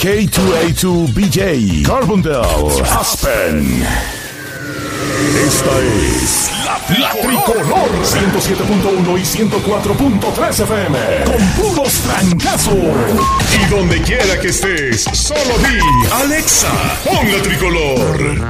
K2A2BJ, Carbondale, Aspen. Esta es la Tricolor 107.1 y 104.3 FM con puros trancazos. Y donde quiera que estés, solo di Alexa, pon la Tricolor.